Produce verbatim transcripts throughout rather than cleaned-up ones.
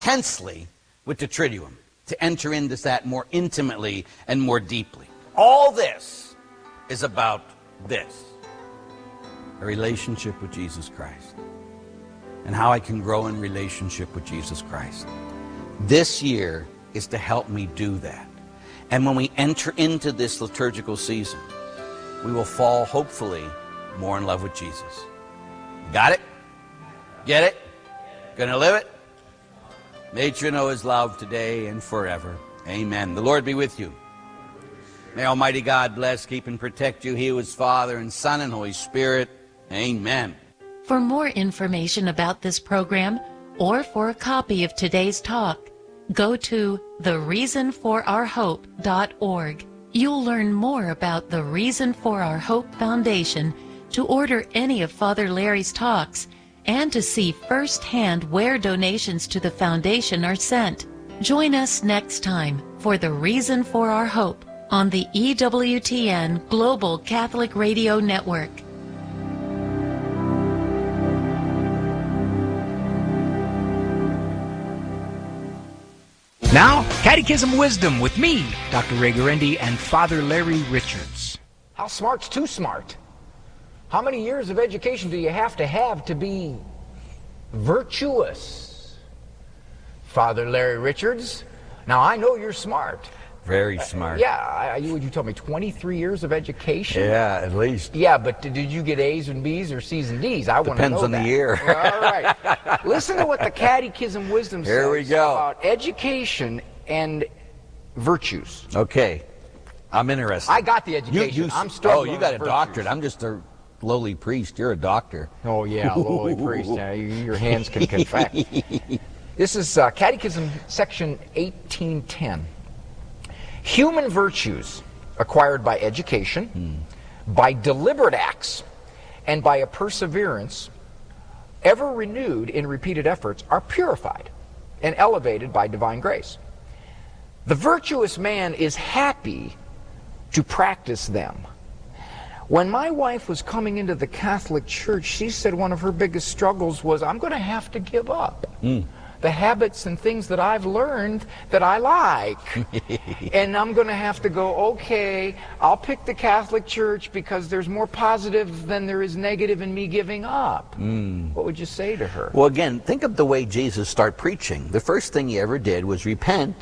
intensely with the Triduum, to enter into that more intimately and more deeply. All this is about this, a relationship with Jesus Christ, and how I can grow in relationship with Jesus Christ. This year is to help me do that. And when we enter into this liturgical season, we will fall, hopefully, more in love with Jesus. Got it? Get it? Gonna live it? May you know his love today and forever. Amen. The Lord be with you. May Almighty God bless, keep, and protect you. He who is Father and Son and Holy Spirit. Amen. For more information about this program, or for a copy of today's talk, go to the reason for our hope dot org. You'll learn more about the Reason for Our Hope Foundation, to order any of Father Larry's talks, and to see firsthand where donations to the foundation are sent. Join us next time for The Reason for Our Hope on the E W T N Global Catholic Radio Network. Now, Catechism Wisdom with me, Doctor Ray Guarendi, and Father Larry Richards. How smart's too smart? How many years of education do you have to have to be virtuous? Father Larry Richards, now I know you're smart. Very smart. Uh, yeah, I, you, you told me twenty-three years of education? Yeah, at least. Yeah, but did you get A's and B's or C's and D's? I want to know that. Depends on the year. All right. Listen to what the Catechism Wisdom Here says we go. about education and virtues. Okay. I'm interested. I got the education. You, you, I'm still Oh, you got a virtues. doctorate. I'm just a lowly priest. You're a doctor. Oh, yeah, lowly priest. Uh, your hands can confess. This is uh, Catechism section eighteen ten. Human virtues acquired by education, hmm. by deliberate acts, and by a perseverance ever renewed in repeated efforts are purified and elevated by divine grace. The virtuous man is happy to practice them. When my wife was coming into the Catholic Church, she said one of her biggest struggles was, I'm going to have to give up mm. the habits and things that I've learned that I like. And I'm going to have to go, okay, I'll pick the Catholic Church because there's more positive than there is negative in me giving up. Mm. What would you say to her? Well, again, think of the way Jesus started preaching. The first thing he ever did was repent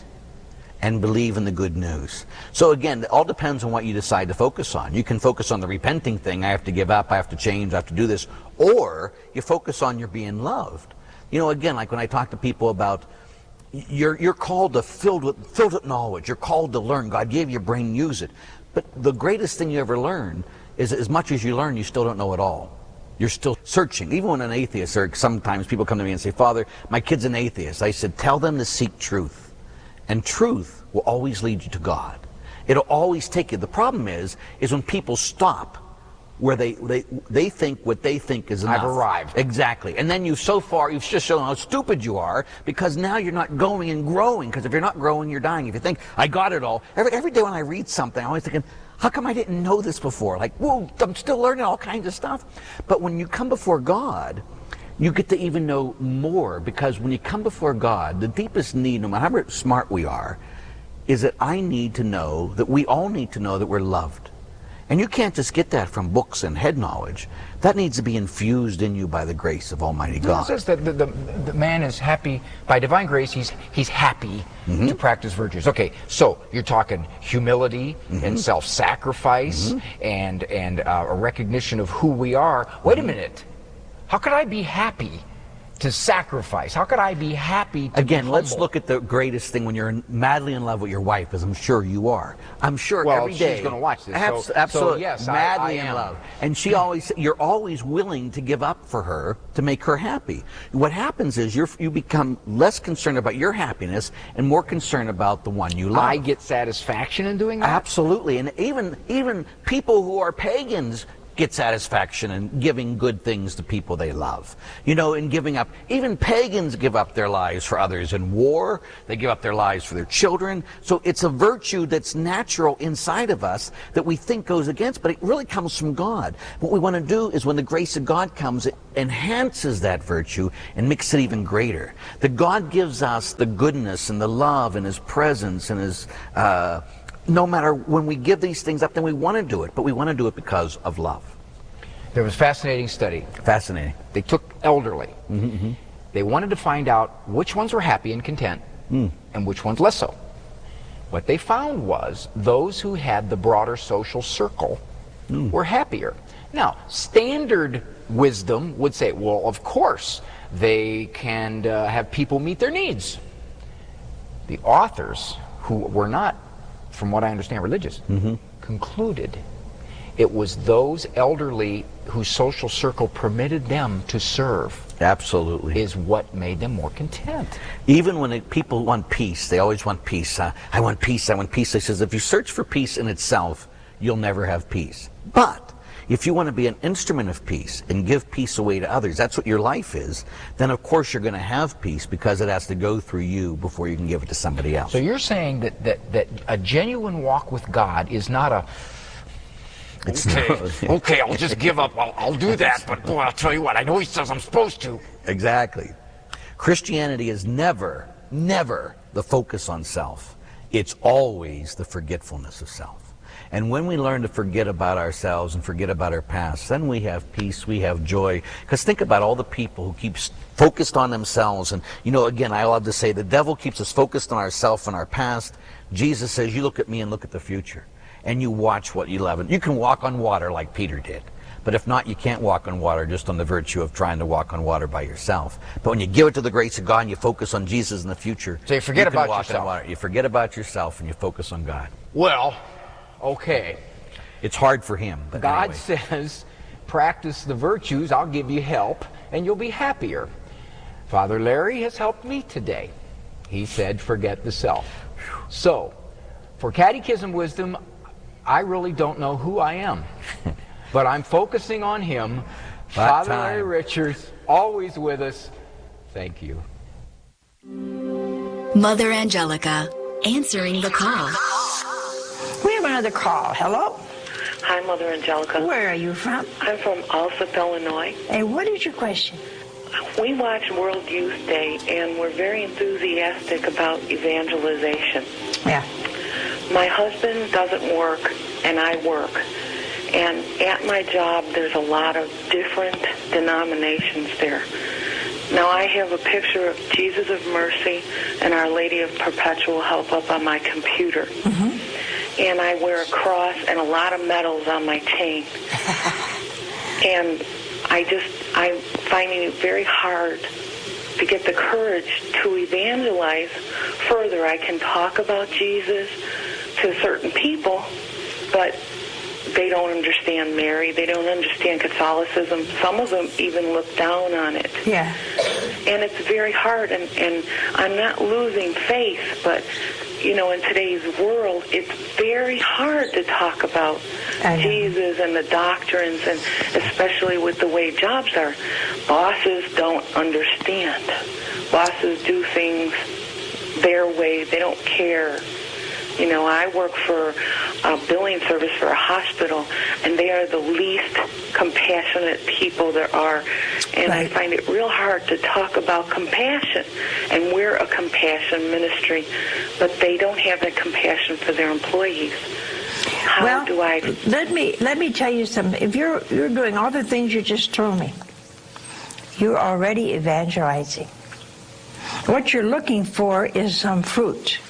and believe in the good news. So again, it all depends on what you decide to focus on. You can focus on the repenting thing, I have to give up, I have to change, I have to do this, or you focus on your being loved. You know, again, like when I talk to people about, you're, you're called to filled with, filled with knowledge, you're called to learn, God gave you your brain, use it. But the greatest thing you ever learn is as much as you learn, you still don't know it all. You're still searching. Even when an atheist, or sometimes people come to me and say, Father, my kid's an atheist. I said, tell them to seek truth. And truth will always lead you to God. It'll always take you. The problem is, is when people stop where they, they, they think what they think is enough. I've arrived. Exactly. And then you've so far, you've just shown how stupid you are, because now you're not going and growing, because if you're not growing, you're dying. If you think, I got it all. Every, every day when I read something, I'm always thinking, how come I didn't know this before? Like, whoa, I'm still learning all kinds of stuff. But when you come before God, you get to even know more, because when you come before God, the deepest need, no matter how smart we are, is that I need to know, that we all need to know that we're loved. And you can't just get that from books and head knowledge. That needs to be infused in you by the grace of Almighty God. It says that the, the, the man is happy, by divine grace, he's, he's happy mm-hmm. to practice virtues. Okay, so you're talking humility mm-hmm. and self-sacrifice mm-hmm. and, and uh, a recognition of who we are. Wait mm-hmm. a minute. How could I be happy to sacrifice? How could I be happy to Again, be let's humble? look at the greatest thing when you're madly in love with your wife, as I'm sure you are. I'm sure well, every day. she's going to watch this. Abs so, absolutely. So yes, madly I, I in am. love. And she always, you're always willing to give up for her to make her happy. What happens is you're, you become less concerned about your happiness and more concerned about the one you love. I get satisfaction in doing that? Absolutely. And even, even people who are pagans get satisfaction in giving good things to people they love. You know, in giving up. Even pagans give up their lives for others. In war, they give up their lives for their children. So it's a virtue that's natural inside of us that we think goes against, but it really comes from God. What we want to do is when the grace of God comes, it enhances that virtue and makes it even greater. That God gives us the goodness and the love and His presence and His... Uh, no matter when we give these things up, then we want to do it, but we want to do it because of love. There was a fascinating study. Fascinating. They took elderly. Mm-hmm, mm-hmm. They wanted to find out which ones were happy and content mm. and which ones less so. What they found was those who had the broader social circle mm. were happier. Now, standard wisdom would say, well, of course, they can uh, have people meet their needs. The authors, who were not, from what I understand, religious, mm-hmm. concluded it was those elderly whose social circle permitted them to serve. Absolutely. Is what made them more content. Even when it, people want peace, they always want peace. Uh, I want peace, I want peace. They says if you search for peace in itself, you'll never have peace. But if you want to be an instrument of peace and give peace away to others, that's what your life is, then of course you're going to have peace because it has to go through you before you can give it to somebody else. So you're saying that, that, that a genuine walk with God is not a, it's okay, not, yeah. okay, I'll just give up, I'll, I'll do that, but boy, I'll tell you what, I know He says I'm supposed to. Exactly. Christianity is never, never the focus on self. It's always the forgetfulness of self. And when we learn to forget about ourselves and forget about our past, then we have peace, we have joy. Because think about all the people who keep focused on themselves. And, you know, again, I love to say the devil keeps us focused on ourselves and our past. Jesus says, you look at me and look at the future. And you watch what you love. And you can walk on water like Peter did. But if not, you can't walk on water just on the virtue of trying to walk on water by yourself. But when you give it to the grace of God and you focus on Jesus in the future, so you forget you can about walk yourself. on water. You forget about yourself and you focus on God. Well, okay. It's hard for him. But God anyway. says, practice the virtues, I'll give you help, and you'll be happier. Father Larry has helped me today. He said, forget the self. So, for Catechism Wisdom, I really don't know who I am. But I'm focusing on Him. Father time. Larry Richards, always with us. Thank you. Mother Angelica, answering the call. We have another call. Hello? Hi, Mother Angelica. Where are you from? I'm from Alsip, Illinois. And what is your question? We watch World Youth Day, and we're very enthusiastic about evangelization. Yeah. My husband doesn't work, and I work. And at my job, there's a lot of different denominations there. Now, I have a picture of Jesus of Mercy and Our Lady of Perpetual Help up on my computer. Mm-hmm. And I wear a cross and a lot of medals on my chain. And I just, I'm finding it very hard to get the courage to evangelize further. I can talk about Jesus to certain people, but they don't understand Mary. They don't understand Catholicism. Some of them even look down on it. Yeah. And it's very hard, and, and I'm not losing faith, but, you know, in today's world, it's very hard to talk about Jesus and the doctrines, and especially with the way jobs are. Bosses don't understand. Bosses do things their way. They don't care. You know, I work for a billing service for a hospital, and they are the least compassionate people there are. And right. I find it real hard to talk about compassion. And we're a compassion ministry, but they don't have that compassion for their employees. How well, do I... Let me, let me tell you something. If you're, you're doing all the things you just told me, you're already evangelizing. What you're looking for is some fruit.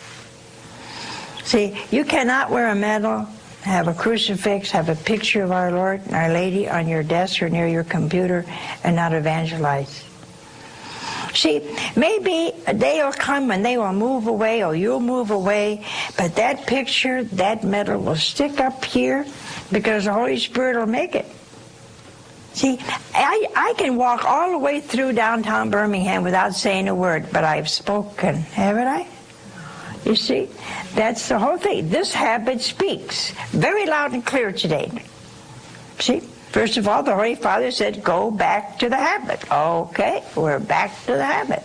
See, you cannot wear a medal, have a crucifix, have a picture of our Lord and Our Lady on your desk or near your computer and not evangelize. See, maybe a day will come when they will move away or you'll move away, but that picture, that medal will stick up here because the Holy Spirit will make it. See, I, I can walk all the way through downtown Birmingham without saying a word, but I've spoken, haven't I? You see, that's the whole thing. This habit speaks very loud and clear today. See, First of all, the Holy Father said, go back to the habit. Okay, we're back to the habit.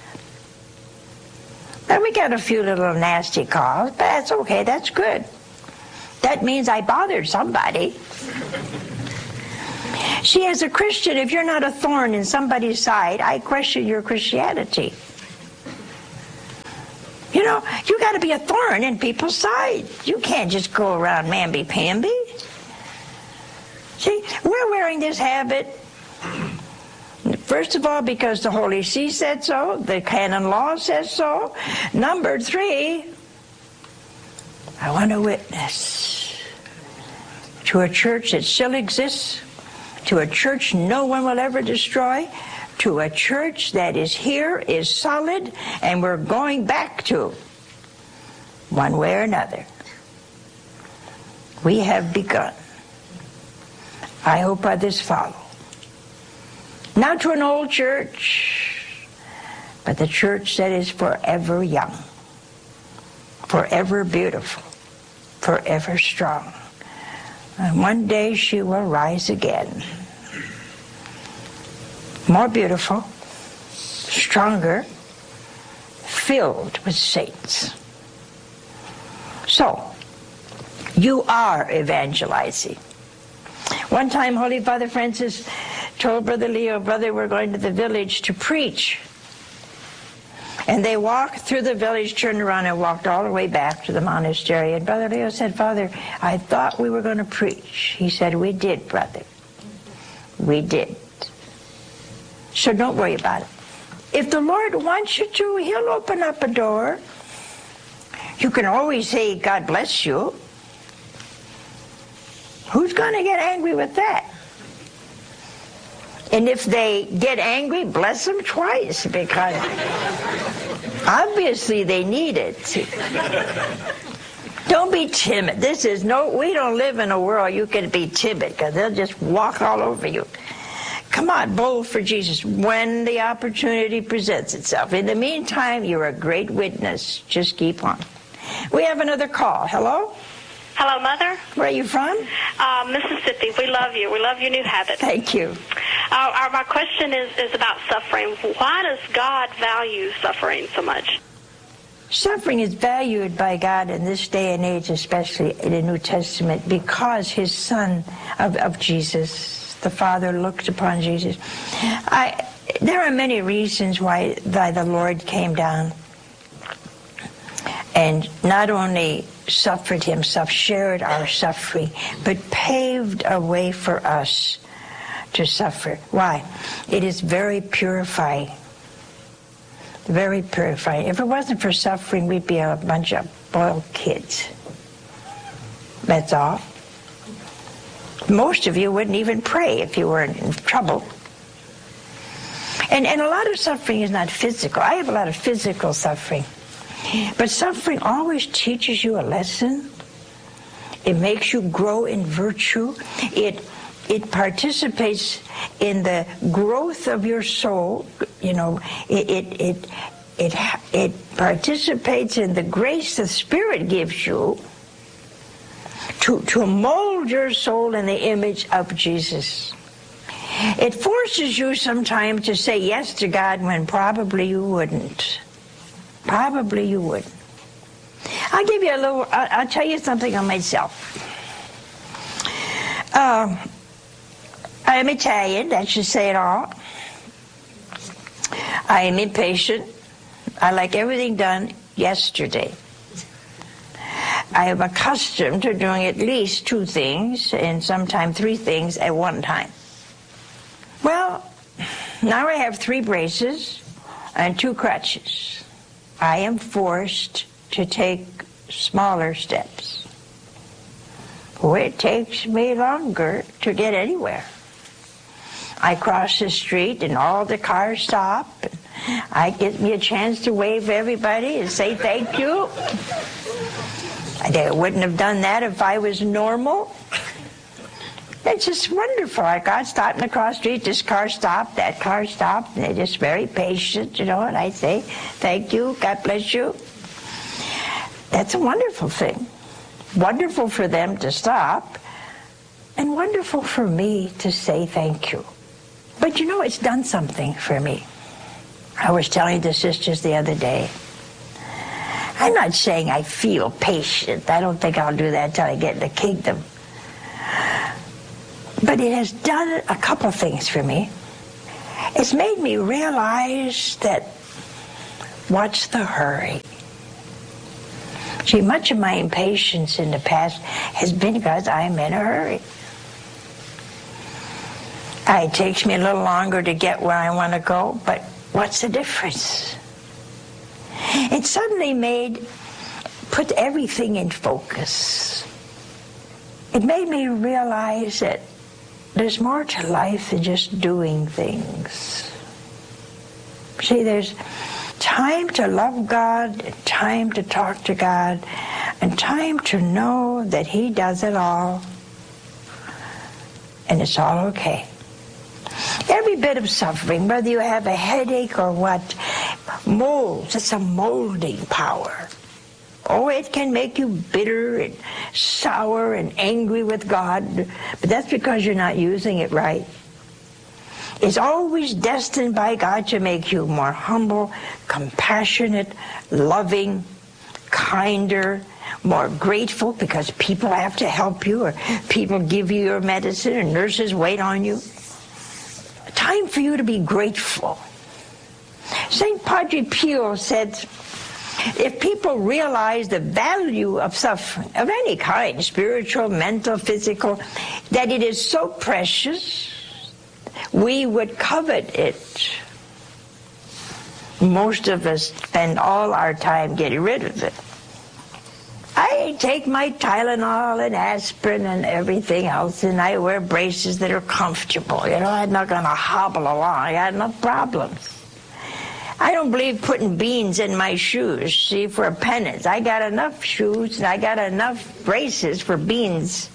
Now, we got a few little nasty calls, but that's okay, that's good. That means I bothered somebody. See, as a Christian, if you're not a thorn in somebody's side, I question your Christianity. You know, you got to be a thorn in people's side. You can't just go around mamby-pamby. See, we're wearing this habit, first of all, because the Holy See said so, the canon law says so. Number three, I want to witness to a church that still exists, to a church no one will ever destroy, to a church that is here, is solid, and we're going back to, one way or another. We have begun. I hope others follow. Not to an old church, but the church that is forever young, forever beautiful, forever strong. And one day she will rise again. More beautiful, stronger, filled with saints. So, you are evangelizing. One time, Holy Father Francis told Brother Leo, brother, we're going to the village to preach. And they walked through the village, turned around, and walked all the way back to the monastery. And Brother Leo said, Father, I thought we were going to preach. He said, we did, brother. We did. So don't worry about it. If the Lord wants you to, He'll open up a door. You can always say, God bless you. Who's going to get angry with that? And if they get angry, bless them twice, because obviously they need it. Don't be timid. This is no, we don't live in a world you can be timid, because they'll just walk all over you. Come on, bold for Jesus when the opportunity presents itself. In the meantime, you're a great witness. Just keep on. We have another call. Hello? Hello, Mother. Where are you from? Uh, Mississippi. We love you. We love your new habit. Thank you. Our, our, my question is, is about suffering. Why does God value suffering so much? Suffering is valued by God in this day and age, especially in the New Testament, because His Son of, of Jesus, the Father, looked upon Jesus. I, there are many reasons why, why the Lord came down and not only suffered Himself, shared our suffering, but paved a way for us to suffer. Why? It is very purifying. Very purifying. If it wasn't for suffering, we'd be a bunch of spoiled kids. That's all. Most of you wouldn't even pray if you were in trouble. And, and a lot of suffering is not physical. I have a lot of physical suffering. But suffering always teaches you a lesson. It makes you grow in virtue. It it participates in the growth of your soul. You know, it it it it, it participates in the grace the Spirit gives you to to mold your soul in the image of Jesus. It forces you sometimes to say yes to God when probably you wouldn't. Probably you would. I'll give you a little, I'll, I'll tell you something on myself. Um, I am Italian, that should say it all. I am impatient. I like everything done yesterday. I am accustomed to doing at least two things, and sometimes three things at one time. Well, now I have three braces and two crutches. I am forced to take smaller steps. Well, it takes me longer to get anywhere. I cross the street and all the cars stop. And I get me a chance to wave to everybody and say thank you. I wouldn't have done that if I was normal. It's just wonderful. I got stopping across the street, this car stopped, that car stopped, and they're just very patient, you know, and I say, thank you, God bless you. That's a wonderful thing. Wonderful for them to stop, and wonderful for me to say thank you. But you know, it's done something for me. I was telling the sisters the other day, I'm not saying I feel patient. I don't think I'll do that until I get in the kingdom. But it has done a couple of things for me. It's made me realize that what's the hurry? See, much of my impatience in the past has been because I'm in a hurry. It takes me a little longer to get where I want to go, but what's the difference? It suddenly made, put everything in focus. It made me realize that there's more to life than just doing things. See, there's time to love God, and time to talk to God, and time to know that He does it all, and it's all okay. Every bit of suffering, whether you have a headache or what, molds. It's a molding power. Oh, it can make you bitter and sour and angry with God, but that's because you're not using it right. It's always destined by God to make you more humble, compassionate, loving, kinder, more grateful because people have to help you, or people give you your medicine, and nurses wait on you. Time for you to be grateful. Saint Padre Pio said, if people realize the value of suffering, of any kind, spiritual, mental, physical, that it is so precious, we would covet it. Most of us spend all our time getting rid of it. I take my Tylenol and aspirin and everything else, and I wear braces that are comfortable. You know, I'm not going to hobble along. I got enough problems. I don't believe putting beans in my shoes, see, for a penance. I got enough shoes, and I got enough braces for beans.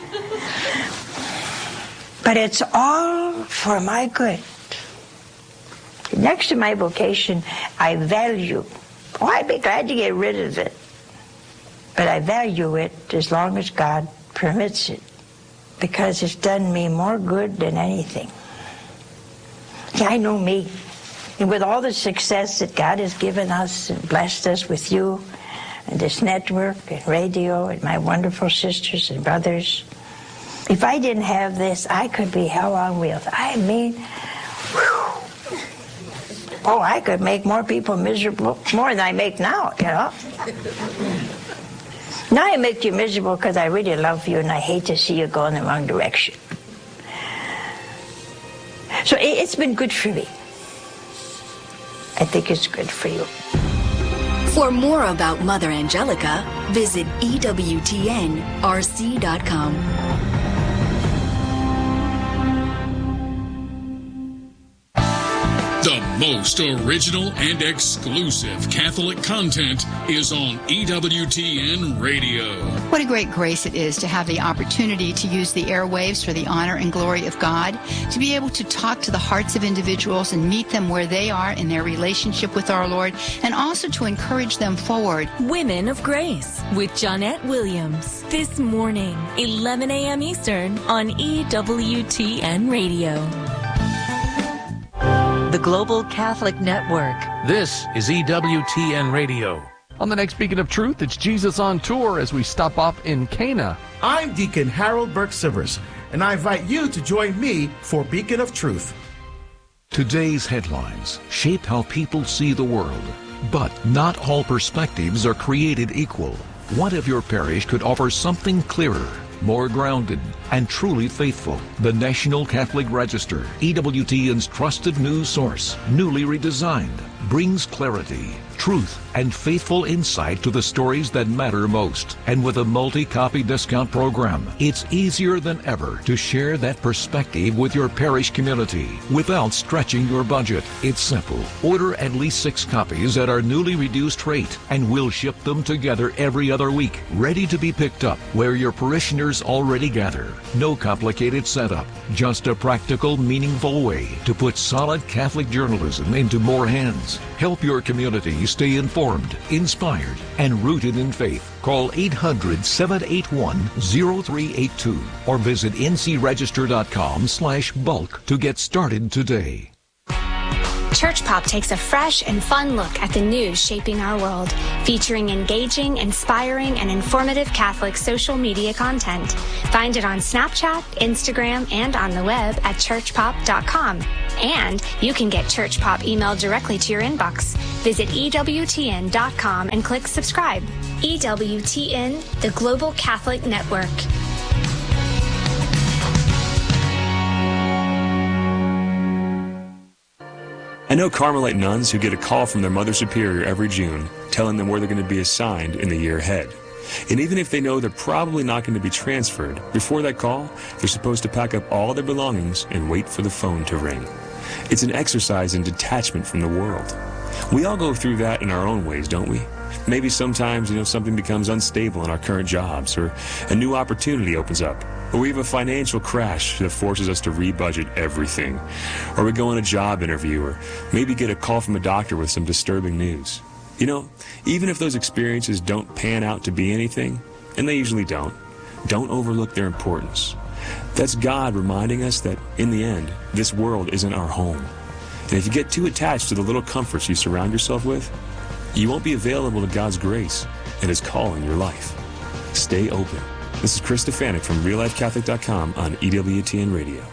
But it's all for my good. Next to my vocation, I value. Oh, I'd be glad to get rid of it. But I value it as long as God permits it, because it's done me more good than anything. See, I know me. And with all the success that God has given us and blessed us with you and this network and radio and my wonderful sisters and brothers, if I didn't have this, I could be hell on wheels. I mean, whew. Oh, I could make more people miserable, more than I make now, you know. Now I make you miserable because I really love you and I hate to see you go in the wrong direction. So it's been good for me. I think it's good for you. For more about Mother Angelica, visit E W T N R C dot com. The most original and exclusive Catholic content is on E W T N Radio. What a great grace it is to have the opportunity to use the airwaves for the honor and glory of God, to be able to talk to the hearts of individuals and meet them where they are in their relationship with our Lord, and also to encourage them forward. Women of Grace with Jonette Williams, this morning, eleven a.m. Eastern on E W T N Radio. The Global Catholic Network. This is E W T N Radio. On the next Beacon of Truth, it's Jesus on Tour as we stop off in Cana. I'm Deacon Harold Burke-Sivers, and I invite you to join me for Beacon of Truth. Today's headlines shape how people see the world, but not all perspectives are created equal. What if your parish could offer something clearer, more grounded, and truly faithful? The National Catholic Register, E W T N's trusted news source, newly redesigned, brings clarity, truth, and faithful insight to the stories that matter most. And with a multi-copy discount program, it's easier than ever to share that perspective with your parish community without stretching your budget. It's simple. Order at least six copies at our newly reduced rate, and we'll ship them together every other week, ready to be picked up where your parishioners already gather. No complicated setup, just a practical, meaningful way to put solid Catholic journalism into more hands. Help your community stay informed, inspired, and rooted in faith. Call eight hundred, seven eight one, zero three eight two or visit ncregister.com slash bulk to get started today. Church Pop takes a fresh and fun look at the news shaping our world, featuring engaging, inspiring, and informative Catholic social media content. Find it on Snapchat, Instagram, and on the web at church pop dot com. And you can get Church Pop emailed directly to your inbox. Visit E W T N dot com and click subscribe. E W T N, the Global Catholic Network. I know Carmelite nuns who get a call from their Mother Superior every June telling them where they're going to be assigned in the year ahead. And even if they know they're probably not going to be transferred, before that call, they're supposed to pack up all their belongings and wait for the phone to ring. It's an exercise in detachment from the world. We all go through that in our own ways, don't we? Maybe sometimes, you know, something becomes unstable in our current jobs, or a new opportunity opens up, or we have a financial crash that forces us to rebudget everything, or we go on a job interview, or maybe get a call from a doctor with some disturbing news. You know, even if those experiences don't pan out to be anything, and they usually don't, don't overlook their importance. That's God reminding us that, in the end, this world isn't our home. And if you get too attached to the little comforts you surround yourself with, you won't be available to God's grace and His call in your life. Stay open. This is Chris Stefanik from real life catholic dot com on E W T N Radio.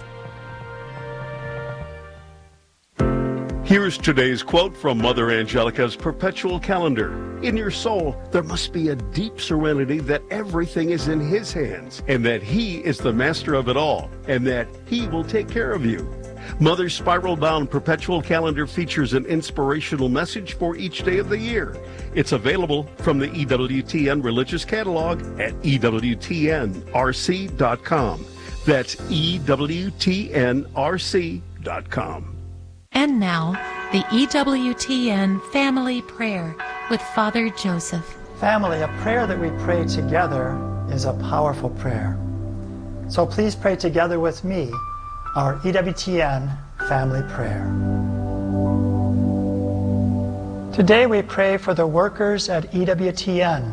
Here's today's quote from Mother Angelica's Perpetual Calendar. In your soul, there must be a deep serenity that everything is in His hands, and that He is the master of it all, and that He will take care of you. Mother's spiral-bound Perpetual Calendar features an inspirational message for each day of the year. It's available from the E W T N Religious Catalog at E W T N R C dot com. That's E W T N R C dot com. And now, the E W T N Family Prayer with Father Joseph. Family, a prayer that we pray together is a powerful prayer. So please pray together with me our E W T N Family Prayer. Today we pray for the workers at E W T N.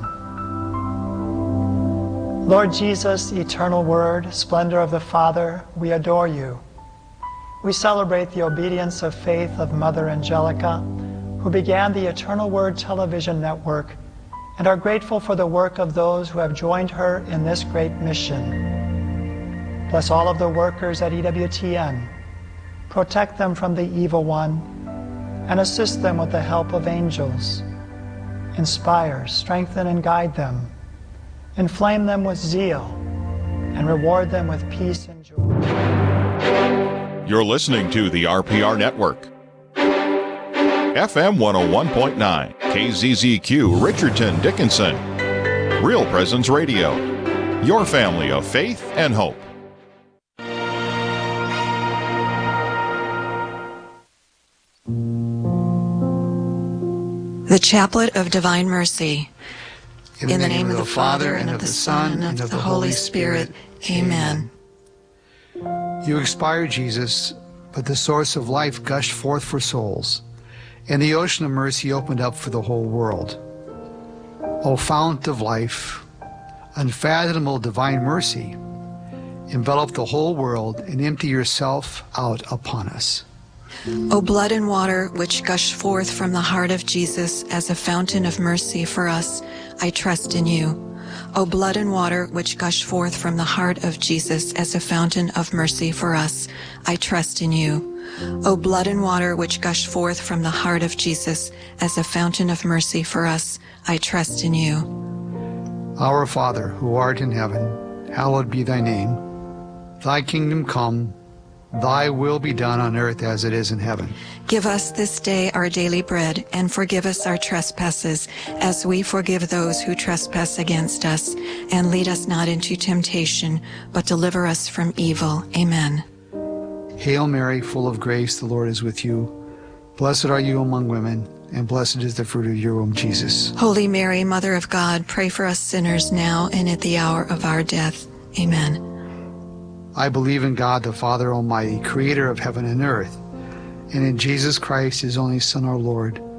Lord Jesus, eternal Word, splendor of the Father, we adore you. We celebrate the obedience of faith of Mother Angelica, who began the Eternal Word television network, and are grateful for the work of those who have joined her in this great mission. Bless all of the workers at E W T N. Protect them from the evil one, and assist them with the help of angels. Inspire, strengthen, and guide them. Inflame them with zeal, and reward them with peace and joy. You're listening to the R P R Network. F M one oh one point nine, K Z Z Q, Richardson, Dickinson. Real Presence Radio. Your family of faith and hope. The Chaplet of Divine Mercy. In, In the name, name of the Father, and of the Son, and of the Holy Spirit. Amen. You expired, Jesus, but the source of life gushed forth for souls, and the ocean of mercy opened up for the whole world. O fount of life, unfathomable divine mercy, envelop the whole world and empty yourself out upon us. O blood and water which gush forth from the heart of Jesus as a fountain of mercy for us, I trust in you. O blood and water which gush forth from the heart of Jesus as a fountain of mercy for us, I trust in you. O blood and water which gush forth from the heart of Jesus as a fountain of mercy for us, I trust in you. Our Father, who art in heaven, hallowed be thy name. Thy kingdom come. Thy will be done on earth as it is in heaven. Give us this day our daily bread, and forgive us our trespasses, as we forgive those who trespass against us. And lead us not into temptation, but deliver us from evil. Amen. Hail Mary, full of grace, the Lord is with you. Blessed are you among women, and blessed is the fruit of your womb, Jesus. Holy Mary, Mother of God, pray for us sinners now and at the hour of our death. Amen. I believe in God, the Father Almighty, creator of heaven and earth, and in Jesus Christ, his only Son, our Lord,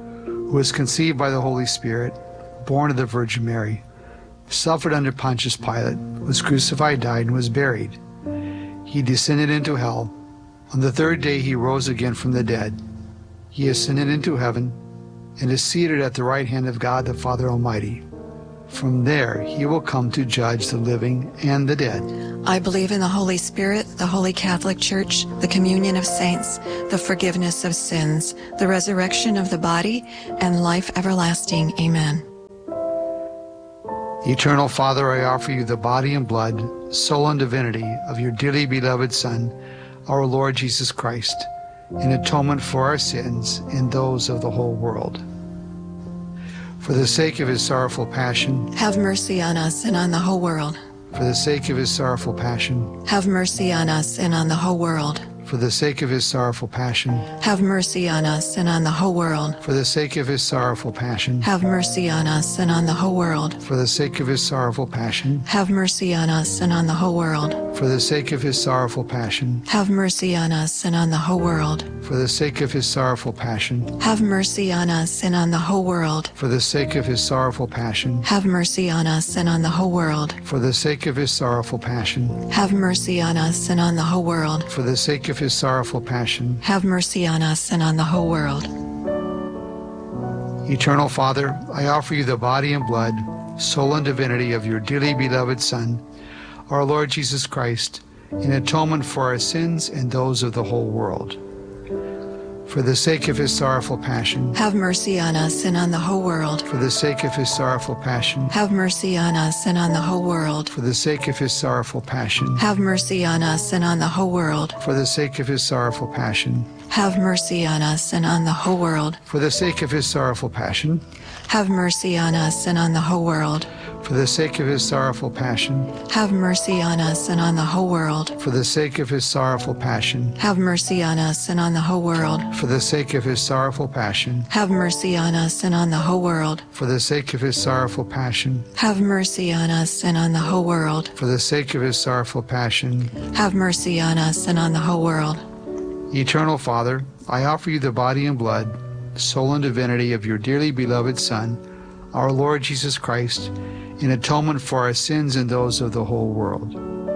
who was conceived by the Holy Spirit, born of the Virgin Mary, suffered under Pontius Pilate, was crucified, died, and was buried. He descended into hell. On the third day he rose again from the dead. He ascended into heaven and is seated at the right hand of God the Father Almighty. From there he will come to judge the living and the dead. I believe in the Holy Spirit, the Holy Catholic Church, the communion of saints, the forgiveness of sins, the resurrection of the body, and life everlasting. Amen. Eternal Father, I offer you the body and blood, soul and divinity of your dearly beloved Son, our Lord Jesus Christ, in atonement for our sins and those of the whole world. For the sake of his sorrowful passion, have mercy on us and on the whole world. For the sake of his sorrowful passion, have mercy on us and on the whole world. For the sake of his sorrowful passion, have mercy on us and on the whole world. For the sake of his sorrowful passion, have mercy on us and on the whole world. For the sake of his sorrowful passion, have mercy on us and on the whole world. For the sake of his sorrowful passion, have mercy on us and on the whole world. For the sake of his sorrowful passion, have mercy on us and on the whole world. For the sake of his sorrowful passion, have mercy on us and on the whole world. For the sake of his sorrowful passion, have mercy on us and on the whole world. For the sake of his sorrowful passion, have mercy on us and on the whole world. Eternal Father, I offer you the body and blood, soul and divinity of your dearly beloved Son, our Lord Jesus Christ, in atonement for our sins and those of the whole world. For the sake of his sorrowful passion, have mercy on us and on the whole world. For the sake of his sorrowful passion, have mercy on us and on the whole world. For the sake of his sorrowful passion, have mercy on us and on the whole world. For the sake of his sorrowful passion, have mercy on us and on the whole world. For the sake of his sorrowful passion, have mercy on us and on the whole world. For the sake of his sorrowful passion, have mercy on us and on the whole world. For the sake of his sorrowful passion, have mercy on us and on the whole world. For the sake of his sorrowful passion, have mercy on us and on the whole world. For the sake of his sorrowful passion, have mercy on us and on the whole world. For the sake of his sorrowful passion, have mercy on us and on the whole world. Eternal Father, I offer you the body and blood, soul and divinity of your dearly beloved Son, our Lord Jesus Christ, in atonement for our sins and those of the whole world.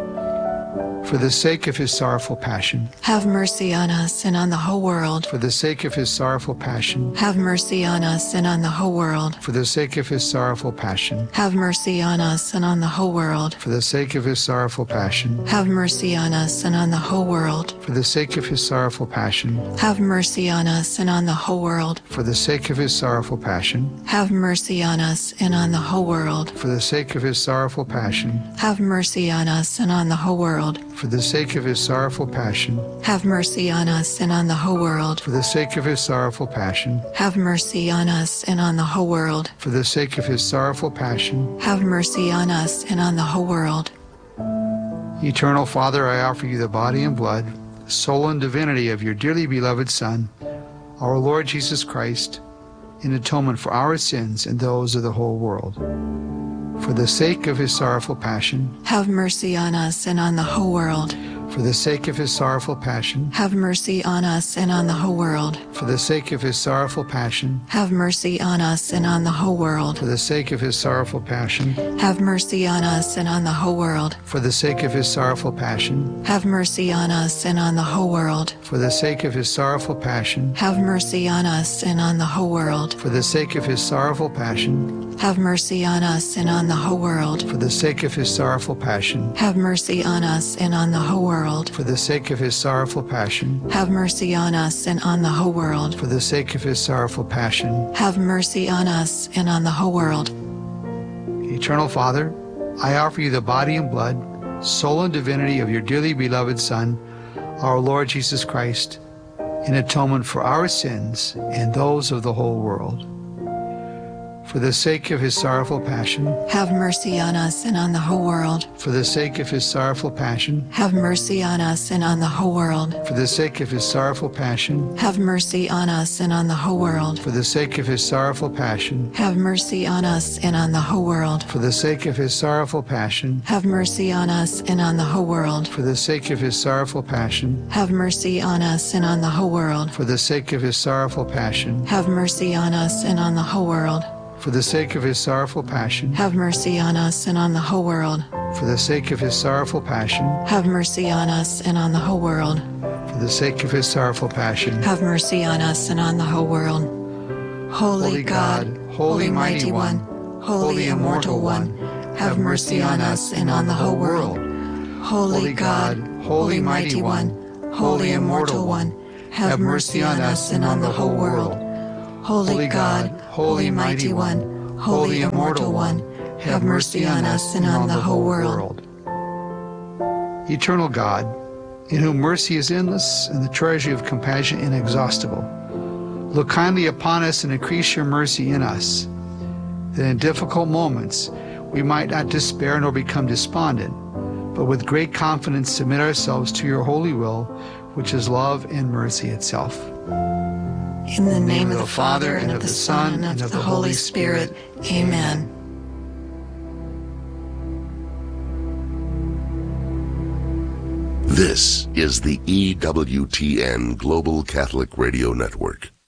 For the sake of his sorrowful passion, have mercy on us and on the whole world. For the sake of his sorrowful passion, have mercy on us and on the whole world. For the sake of his sorrowful passion, have mercy on us and on the whole world. For the sake of his sorrowful passion, have mercy on us and on the whole world. For the sake of his sorrowful passion, have mercy on us and on the whole world. For the sake of his sorrowful passion, have mercy on us and on the whole world. For the sake of his sorrowful passion, have mercy on us and on the whole world. For the sake of his sorrowful passion, have mercy on us and on the whole world. For the sake of his sorrowful passion, have mercy on us and on the whole world. For the sake of his sorrowful passion, have mercy on us and on the whole world. Eternal Father, I offer you the body and blood, soul and divinity of your dearly beloved Son, our Lord Jesus Christ, in atonement for our sins and those of the whole world. For the sake of his sorrowful passion, have mercy on us and on the whole world. For the sake of his sorrowful passion, have mercy on us and on the whole world. For the sake of his sorrowful passion, have mercy on us and on the whole world. For the sake of his sorrowful passion, have mercy on us and on the whole world. For the sake of his sorrowful passion, have mercy on us and on the whole world. For the sake of his sorrowful passion, have mercy on us and on the whole world. For the sake of his sorrowful passion, have mercy on us and on the whole world. For the sake of his sorrowful passion, have mercy on us and on the whole world. For the sake of his sorrowful passion, have mercy on us and on the whole world. For the sake of his sorrowful passion, have mercy on us and on the whole world. Eternal Father, I offer you the body and blood, soul and divinity of your dearly beloved Son, our Lord Jesus Christ, in atonement for our sins and those of the whole world. For the sake of his sorrowful passion, have mercy on us and on the whole world. For the sake of his sorrowful passion, have mercy on us and on the whole world. For the sake of his sorrowful passion, have mercy on us and on the whole world. For the sake of his sorrowful passion, have mercy on us and on the whole world. For the sake of his sorrowful passion, have mercy on us and on the whole world. For the sake of his sorrowful passion, have mercy on us and on the whole world. For the sake of his sorrowful passion, have mercy on us and on the whole world. For the sake of his sorrowful passion, have mercy on us and on the whole world. For the sake of his sorrowful passion, have mercy on us and on the whole world. For the sake of his sorrowful passion, have mercy on us and on the whole world. Holy, Holy God, God, Holy Mighty One, Holy Immortal One, have mercy on us and on the whole world. Holy God, Holy Mighty One, Holy Immortal One, have mercy on us and on the whole world. Holy God, Holy Mighty One, Holy Immortal One, have mercy on us and on the whole world. Eternal God, in whom mercy is endless and the treasury of compassion inexhaustible, look kindly upon us and increase your mercy in us, that in difficult moments we might not despair nor become despondent, but with great confidence submit ourselves to your holy will, which is love and mercy itself. In the name of the Father, and of the Son, and of the Holy Spirit. Amen. This is the E W T N Global Catholic Radio Network.